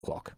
clock.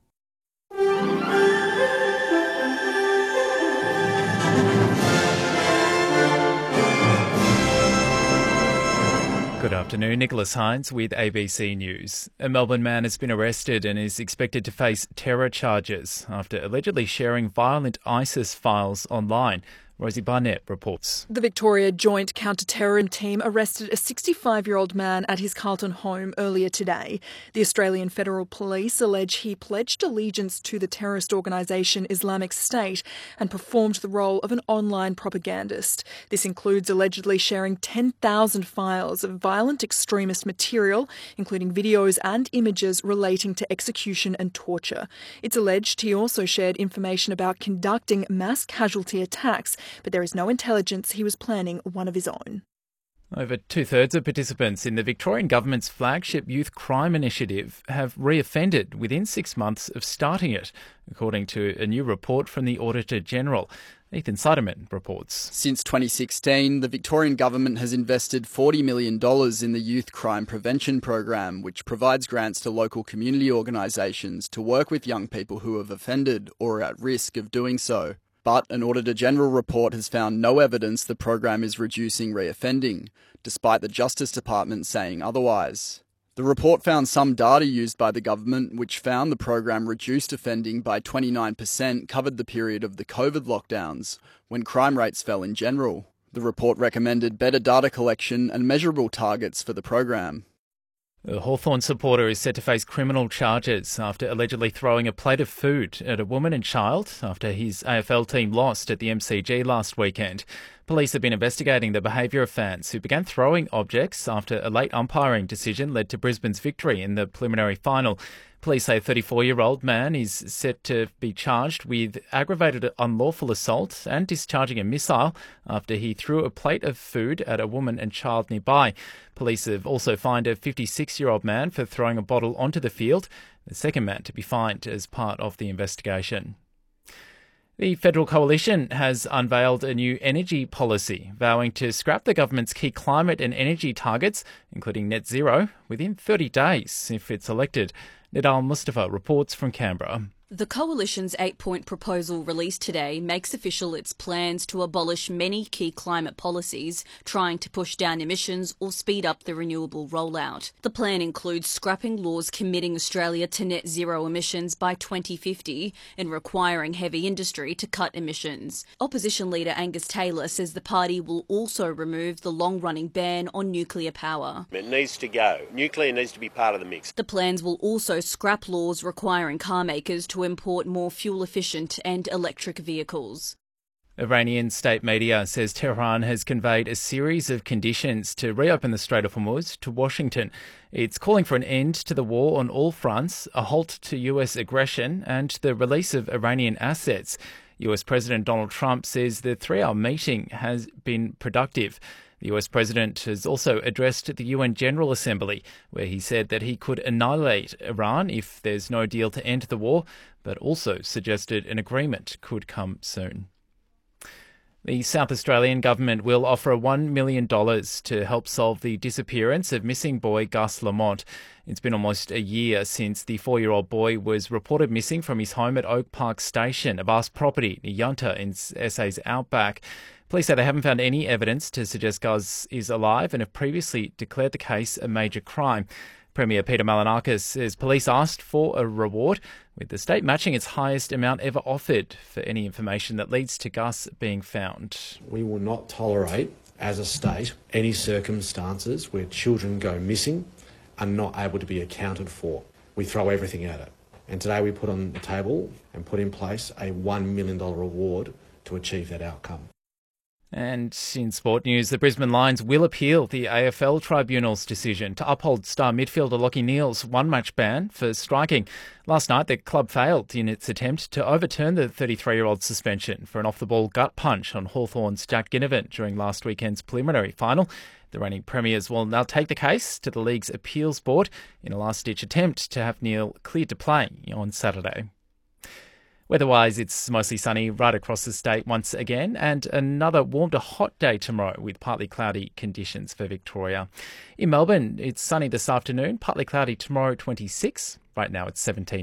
Good afternoon, Nicholas Hines with ABC News. A Melbourne man has been arrested and is expected to face terror charges after allegedly sharing violent ISIS files online. Rosie Barnett reports. The Victoria Joint Counter-Terrorism Team arrested a 65-year-old man at his Carlton home earlier today. The Australian Federal Police allege he pledged allegiance to the terrorist organisation Islamic State and performed the role of an online propagandist. This includes allegedly sharing 10,000 files of violent extremist material, including videos and images relating to execution and torture. It's alleged he also shared information about conducting mass casualty attacks, but there is no intelligence he was planning one of his own. Over two-thirds of participants in the Victorian Government's flagship youth crime initiative have reoffended within 6 months of starting it, according to a new report from the Auditor-General. Ethan Seiderman reports. Since 2016, the Victorian Government has invested $40 million in the Youth Crime Prevention Program, which provides grants to local community organisations to work with young people who have offended or are at risk of doing so. But an Auditor-General report has found no evidence the program is reducing reoffending, despite the Justice Department saying otherwise. The report found some data used by the government which found the program reduced offending by 29% covered the period of the COVID lockdowns, when crime rates fell in general. The report recommended better data collection and measurable targets for the program. A Hawthorn supporter is set to face criminal charges after allegedly throwing a plate of food at a woman and child after his AFL team lost at the MCG last weekend. Police have been investigating the behaviour of fans who began throwing objects after a late umpiring decision led to Brisbane's victory in the preliminary final. Police say a 34-year-old man is set to be charged with aggravated unlawful assault and discharging a missile after he threw a plate of food at a woman and child nearby. Police have also fined a 56-year-old man for throwing a bottle onto the field, the second man to be fined as part of the investigation. The Federal Coalition has unveiled a new energy policy, vowing to scrap the government's key climate and energy targets, including net zero, within 30 days if it's elected. Nidal Mustafa reports from Canberra. The Coalition's 8-point proposal released today makes official its plans to abolish many key climate policies, trying to push down emissions or speed up the renewable rollout. The plan includes scrapping laws committing Australia to net zero emissions by 2050 and requiring heavy industry to cut emissions. Opposition leader Angus Taylor says the party will also remove the long-running ban on nuclear power. It needs to go. Nuclear needs to be part of the mix. The plans will also scrap laws requiring car makers to import more fuel-efficient and electric vehicles. Iranian state media says Tehran has conveyed a series of conditions to reopen the Strait of Hormuz to Washington. It's calling for an end to the war on all fronts, a halt to US aggression and the release of Iranian assets. US President Donald Trump says the 3-hour meeting has been productive. The US President has also addressed the UN General Assembly, where he said that he could annihilate Iran if there's no deal to end the war, but also suggested an agreement could come soon. The South Australian government will offer $1 million to help solve the disappearance of missing boy Gus Lamont. It's been almost a year since the 4-year-old boy was reported missing from his home at Oak Park Station, a vast property near Yunta in SA's outback. Police say they haven't found any evidence to suggest Gus is alive and have previously declared the case a major crime. Premier Peter Malinauskas says police asked for a reward, with the state matching its highest amount ever offered for any information that leads to Gus being found. We will not tolerate, as a state, any circumstances where children go missing and not able to be accounted for. We throw everything at it. And today we put on the table and put in place a $1 million reward to achieve that outcome. And in sport news, the Brisbane Lions will appeal the AFL Tribunal's decision to uphold star midfielder Lachie Neale's one-match ban for striking. Last night, the club failed in its attempt to overturn the 33-year-old suspension for an off-the-ball gut punch on Hawthorn's Jack Ginnivan during last weekend's preliminary final. The reigning premiers will now take the case to the league's appeals board in a last-ditch attempt to have Neale cleared to play on Saturday. Weather-wise, it's mostly sunny right across the state once again, and another warm to hot day tomorrow with partly cloudy conditions for Victoria. In Melbourne, it's sunny this afternoon, partly cloudy tomorrow, 26. Right now it's 17.